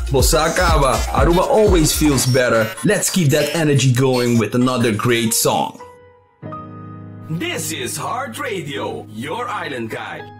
Bosakaba, Aruba always feels better. Let's keep that energy going with another great song. This is Heart Radio, your island guide.